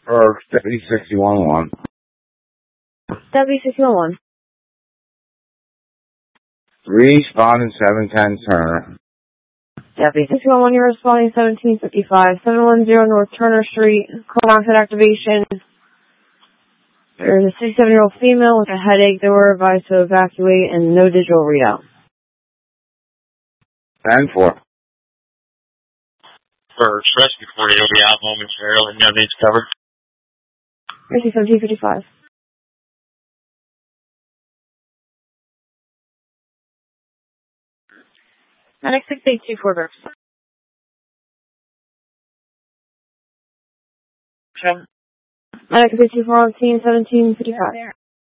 Or Deputy 61-1. Deputy 61-1. Responding 710 Turner. Deputy 61-1, you're responding 1755, 710 North Turner Street, call mounted activation. There's a 67-year-old female with a headache. They were advised to evacuate and no digital readout. 10-4. First rescue coordinator will be out momentarily. No needs covered. Rescue 1755. Medic 6824 Burks. Medic 6824 on team 1755.